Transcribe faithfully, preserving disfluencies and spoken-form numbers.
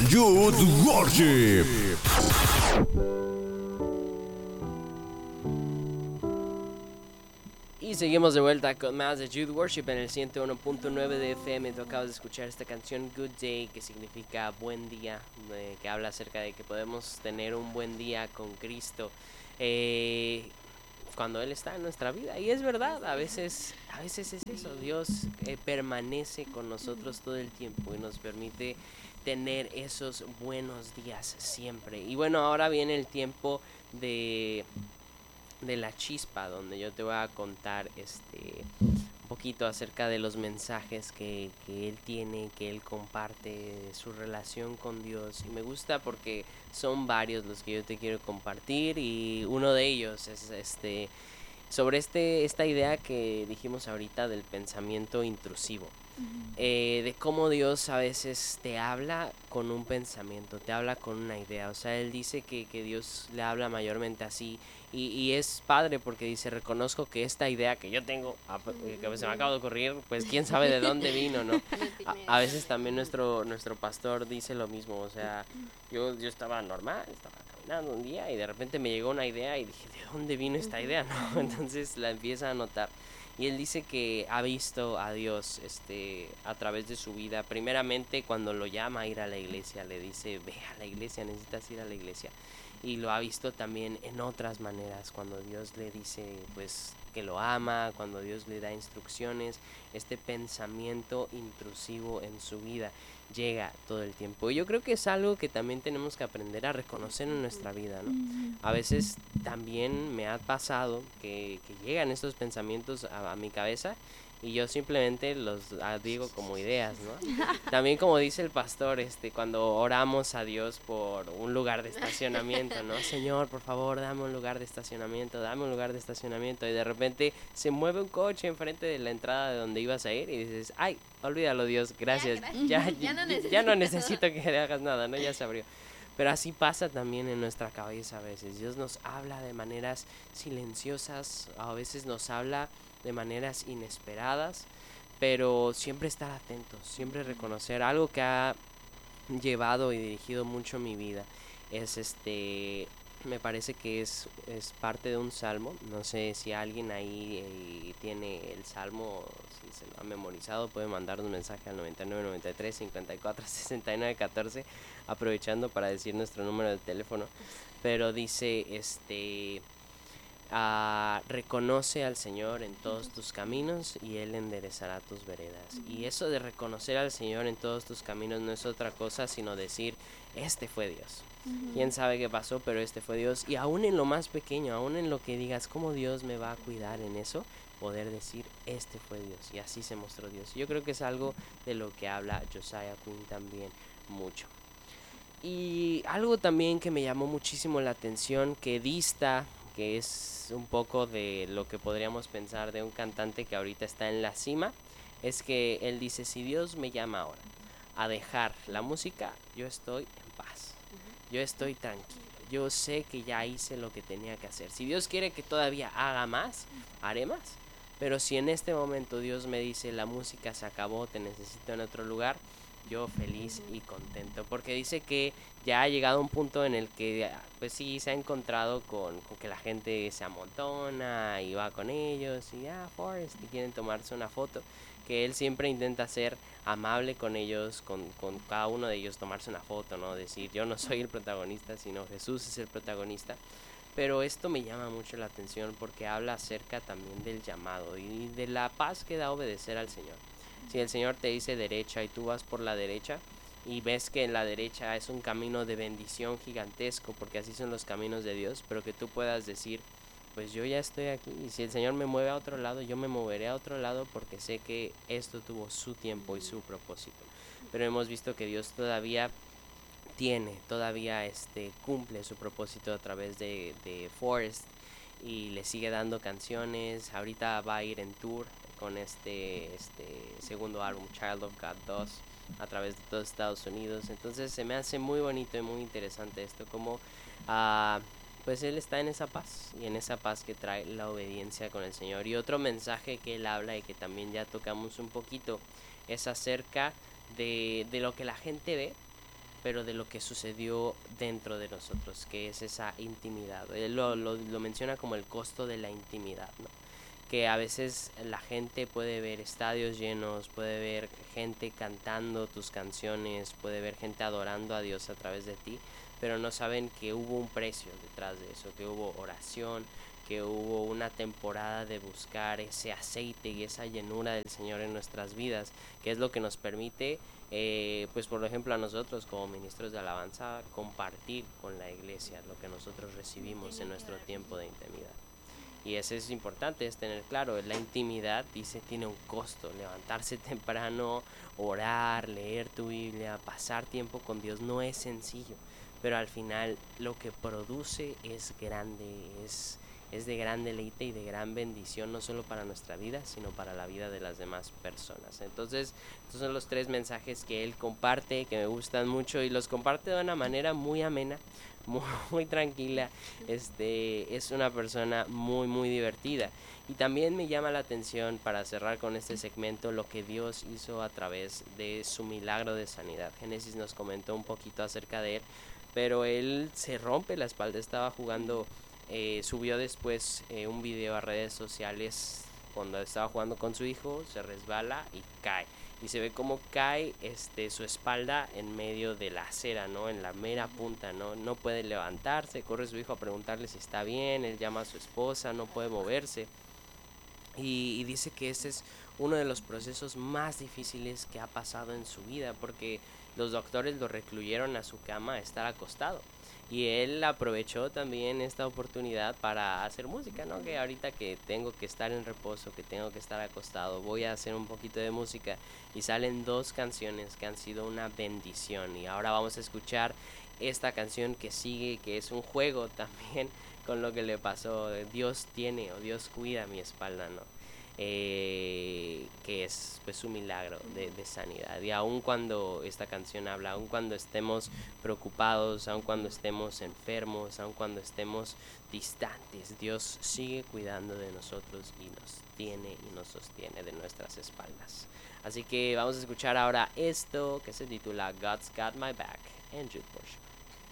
Youth Worship. Y seguimos de vuelta con más de Youth Worship en el ciento uno punto nueve de F M. Tú acabas de escuchar esta canción Good Day, que significa buen día, eh, que habla acerca de que podemos tener un buen día con Cristo eh, cuando Él está en nuestra vida. Y es verdad, a veces, a veces es eso. Dios eh, permanece con nosotros todo el tiempo y nos permite tener esos buenos días siempre. Y bueno, ahora viene el tiempo de de la chispa, donde yo te voy a contar este un poquito acerca de los mensajes que, que él tiene, que él comparte, su relación con Dios. Y me gusta porque son varios los que yo te quiero compartir, y uno de ellos es este sobre este esta idea que dijimos ahorita del pensamiento intrusivo. Eh, de cómo Dios a veces te habla con un pensamiento, te habla con una idea. O sea, Él dice que, que Dios le habla mayormente así. Y, y es padre porque dice, reconozco que esta idea que yo tengo, a- eh, que se me acaba de ocurrir, pues quién sabe de dónde vino, ¿no? A, a veces también nuestro, nuestro pastor dice lo mismo. O sea, yo, yo estaba normal, estaba caminando un día y de repente me llegó una idea y dije, ¿de dónde vino esta idea, no? Entonces la empieza a anotar. Y él dice que ha visto a Dios este, a través de su vida. Primeramente, cuando lo llama a ir a la iglesia, le dice, ve a la iglesia, necesitas ir a la iglesia. Y lo ha visto también en otras maneras, cuando Dios le dice pues que lo ama, cuando Dios le da instrucciones. Este pensamiento intrusivo en su vida llega todo el tiempo. Y yo creo que es algo que también tenemos que aprender a reconocer en nuestra vida, ¿no? A veces también me ha pasado que, que llegan estos pensamientos a, a mi cabeza y yo simplemente los ah, digo como ideas, ¿no? También, como dice el pastor, este, cuando oramos a Dios por un lugar de estacionamiento, ¿no? Señor, por favor, dame un lugar de estacionamiento, dame un lugar de estacionamiento. Y de repente se mueve un coche enfrente de la entrada de donde ibas a ir y dices, ay, olvídalo, Dios, gracias. Ya, gracias. Ya no ya, ya no necesito. necesito que hagas nada, ¿no? Ya se abrió. Pero así pasa también en nuestra cabeza a veces. Dios nos habla de maneras silenciosas, a veces nos habla de maneras inesperadas, pero siempre estar atentos, siempre reconocer algo que ha llevado y dirigido mucho mi vida. Es este, me parece que es, es parte de un salmo. No sé si alguien ahí eh, tiene el salmo, si se lo ha memorizado, puede mandar un mensaje al noventa y nueve, noventa y tres, cincuenta y cuatro, sesenta y nueve, catorce, aprovechando para decir nuestro número de teléfono. Pero dice, este, ah, reconoce al Señor en todos tus caminos y Él enderezará tus veredas. Y eso de reconocer al Señor en todos tus caminos no es otra cosa sino decir, este fue Dios. Quién sabe qué pasó, pero este fue Dios. Y aún en lo más pequeño, aún en lo que digas, ¿cómo Dios me va a cuidar en eso? Poder decir, este fue Dios. Y así se mostró Dios. Yo creo que es algo de lo que habla Josiah Quinn también mucho. Y algo también que me llamó muchísimo la atención, que dista, que es un poco de lo que podríamos pensar de un cantante que ahorita está en la cima, es que él dice, si Dios me llama ahora a dejar la música, yo estoy en paz, yo estoy tranquilo, yo sé que ya hice lo que tenía que hacer. Si Dios quiere que todavía haga más, haré más. Pero si en este momento Dios me dice, la música se acabó, te necesito en otro lugar, yo feliz y contento, porque dice que ya ha llegado un punto en el que pues sí se ha encontrado con, con que la gente se amontona y va con ellos y ah, Forrest, y quieren tomarse una foto, que él siempre intenta ser amable con ellos, con, con cada uno de ellos, tomarse una foto, no decir yo no soy el protagonista, sino Jesús es el protagonista. Pero esto me llama mucho la atención porque habla acerca también del llamado y de la paz que da obedecer al Señor. Si el Señor te dice derecha y tú vas por la derecha y ves que en la derecha es un camino de bendición gigantesco, porque así son los caminos de Dios, pero que tú puedas decir, pues yo ya estoy aquí, y si el Señor me mueve a otro lado, yo me moveré a otro lado porque sé que esto tuvo su tiempo y su propósito. Pero hemos visto que Dios todavía tiene, todavía este, cumple su propósito a través de, de Forrest, y le sigue dando canciones. Ahorita va a ir en tour con este, este segundo álbum, Child of God dos, a través de todo Estados Unidos. Entonces se me hace muy bonito y muy interesante esto, como uh, pues él está en esa paz, y en esa paz que trae la obediencia con el Señor. Y otro mensaje que él habla y que también ya tocamos un poquito es acerca de, de lo que la gente ve, pero de lo que sucedió dentro de nosotros, que es esa intimidad. Él lo, lo, lo menciona como el costo de la intimidad, ¿no? Que a veces la gente puede ver estadios llenos, puede ver gente cantando tus canciones, puede ver gente adorando a Dios a través de ti, pero no saben que hubo un precio detrás de eso, que hubo oración, que hubo una temporada de buscar ese aceite y esa llenura del Señor en nuestras vidas, que es lo que nos permite, eh, pues por ejemplo a nosotros como ministros de alabanza, compartir con la iglesia lo que nosotros recibimos en nuestro tiempo de intimidad. Y eso es importante, es tener claro, la intimidad, dice, tiene un costo. Levantarse temprano, orar, leer tu Biblia, pasar tiempo con Dios no es sencillo, pero al final lo que produce es grande, es, es de gran deleite y de gran bendición, no solo para nuestra vida, sino para la vida de las demás personas. Entonces, estos son los tres mensajes que él comparte, que me gustan mucho, y los comparte de una manera muy amena, muy, muy tranquila. Este es una persona muy muy divertida, y también me llama la atención, para cerrar con este segmento, lo que Dios hizo a través de su milagro de sanidad. Génesis nos comentó un poquito acerca de él, pero él se rompe la espalda, estaba jugando, eh, subió después eh, un video a redes sociales cuando estaba jugando con su hijo, se resbala y cae, y se ve como cae este su espalda en medio de la acera, ¿no? En la mera punta, ¿no? No puede levantarse, corre su hijo a preguntarle si está bien, él llama a su esposa, no puede moverse, y, y dice que ese es uno de los procesos más difíciles que ha pasado en su vida, porque los doctores lo recluyeron a su cama a estar acostado. Y él aprovechó también esta oportunidad para hacer música, ¿no? Que ahorita que tengo que estar en reposo, que tengo que estar acostado, voy a hacer un poquito de música. Y salen dos canciones que han sido una bendición. Y ahora vamos a escuchar esta canción que sigue, que es un juego también con lo que le pasó. Dios tiene o Dios cuida mi espalda, ¿no? Eh, que es pues un milagro de, de sanidad. Y aun cuando esta canción habla, aun cuando estemos preocupados, aun cuando estemos enfermos, aun cuando estemos distantes, Dios sigue cuidando de nosotros y nos tiene y nos sostiene de nuestras espaldas. Así que vamos a escuchar ahora esto, que se titula God's Got My Back, en Jude Worship.